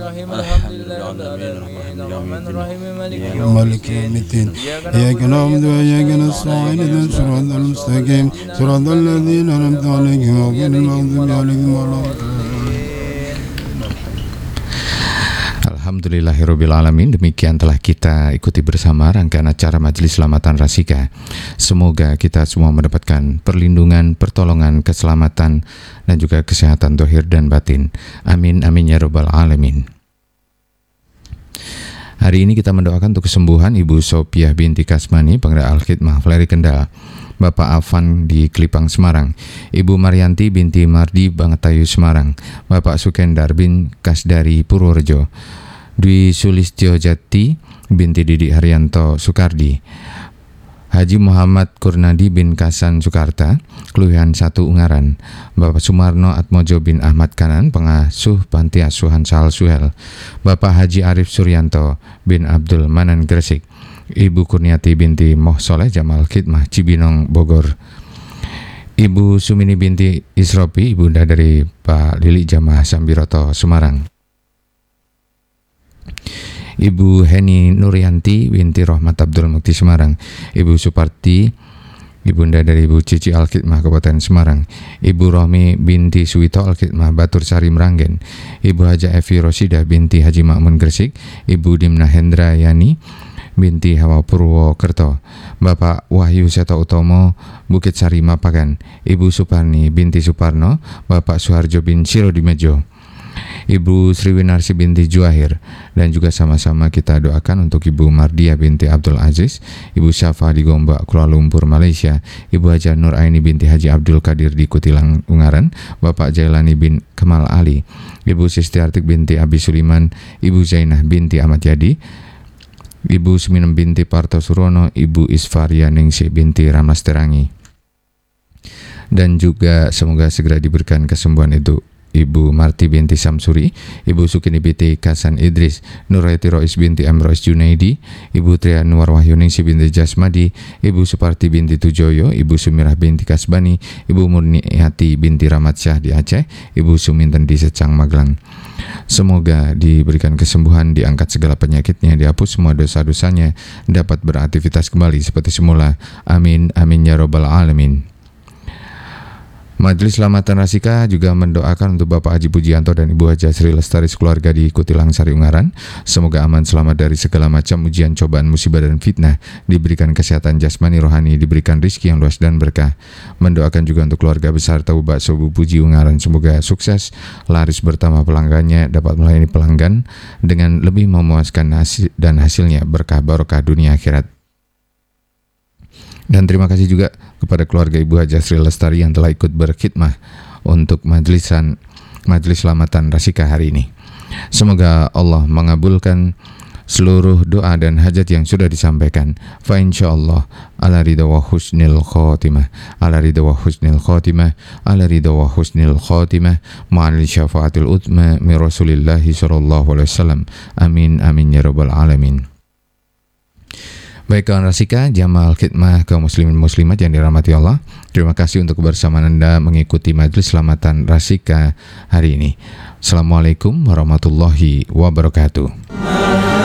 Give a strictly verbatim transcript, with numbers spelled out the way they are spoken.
الرحيم الحمد لله رب العالمين الرحمن الرحيم مالك يوم الدين إياك نعبد وإياك نستعين اهدنا الصراط المستقيم صراط الذين أنعمت عليهم غير المغضوب عليهم ولا الضالين. Alhamdulillahirrabbilalamin. Demikian telah kita ikuti bersama rangkaian acara Majelis Selamatan Rasika. Semoga kita semua mendapatkan perlindungan, pertolongan, keselamatan, dan juga kesehatan zahir dan batin. Amin, amin ya rabbal alamin. Hari ini kita mendoakan untuk kesembuhan Ibu Sopiah binti Kasmani, Penggerak Al-Khidmah Fleri Kendal, Bapak Afan di Kelipang Semarang, Ibu Maryanti binti Mardi Bangetayu Semarang, Bapak Sukendar bin Kasdari Purworejo, Dwi Sulistyo Jati binti Didi Haryanto Sukardi, Haji Muhammad Kurnadi bin Kasan Sukarta, Keluhian satu Ungaran, Bapak Sumarno Atmojo bin Ahmad Kanan, Pengasuh Panti Asuhan Sal Suhel, Bapak Haji Arif Suryanto bin Abdul Manan Gresik, Ibu Kurniati binti Moh Soleh Jamal Khidmah Cibinong Bogor, Ibu Sumini binti Isropi, ibunda dari Pak Lili Jamaah Sambiroto Semarang, Ibu Heni Nuryanti binti Rohmat Abdul Mukti Semarang, Ibu Suparti, ibunda dari Ibu Cici Al-Khidmah Kabupaten Semarang, Ibu Rohmi binti Suwito Al-Khidmah Batur Sari Meranggen, Ibu Haja Evi Rosida binti Haji Makmun Gresik, Ibu Dimna Hendra Yani binti Hawa Purwokerto, Bapak Wahyu Seto Utomo Bukit Sari Mapagan, Ibu Suparni binti Suparno, Bapak Suharjo bin Sirodimejo, Ibu Sriwinarsi binti Juahir, dan juga sama-sama kita doakan untuk Ibu Mardia binti Abdul Aziz, Ibu Syafa di Gombak, Kuala Lumpur, Malaysia, Ibu Haja Nur Aini binti Haji Abdul Qadir di Kutilang, Ungaran, Bapak Jailani bin Kemal Ali, Ibu Sistiartik binti Abi Suliman, Ibu Zainah binti Ahmad Yadi, Ibu Suminem binti Parto Surono, Ibu Isfaria Ningsih binti Ramlas Terangi, dan juga semoga segera diberikan kesembuhan itu Ibu Marti binti Samsuri, Ibu Sukini binti Kasan Idris, Nuraiti Rois binti Amrois Junaidi, Ibu Tria Nuar Wahyuningsi binti Jasmadi, Ibu Suparti binti Tujoyo, Ibu Sumirah binti Kasbani, Ibu Murniati binti Ramat Syah di Aceh, Ibu Suminten di Secang Magelang. Semoga diberikan kesembuhan, diangkat segala penyakitnya, dihapus semua dosa-dosanya, dapat beraktivitas kembali seperti semula. Amin, amin ya rabbal alamin. Majelis Selamatan Rasika juga mendoakan untuk Bapak Haji Pujianto dan Ibu Haja Sri Lestari sekeluarga di Kutilang Sari Ungaran. Semoga aman selamat dari segala macam ujian, cobaan, musibah, dan fitnah. Diberikan kesehatan jasmani rohani, diberikan rizki yang luas dan berkah. Mendoakan juga untuk keluarga besar Tahu Bakso Bu Puji Ungaran. Semoga sukses, laris bertambah pelanggannya, dapat melayani pelanggan dengan lebih memuaskan hasil, dan hasilnya berkah barokah dunia akhirat. Dan terima kasih juga kepada keluarga Ibu Haja Sri Lestari yang telah ikut berkhidmah untuk majlisan Majelis Selamatan Rasika hari ini. Semoga Allah mengabulkan seluruh doa dan hajat yang sudah disampaikan. Fa insyaallah ala ridha wa husnil khotimah, ala ridha wa husnil khotimah, ala ridha wa husnil khotimah, ma'al syafaatil utma min Rasulillahi sallallahu alaihi wasallam. Amin, amin ya rabbal alamin. Baik kawan Rasika, Jamal Khidmah kaum muslimin muslimat yang dirahmati Allah, terima kasih untuk kebersamaan Anda mengikuti Majelis Selamatan Rasika hari ini. Assalamualaikum warahmatullahi wabarakatuh.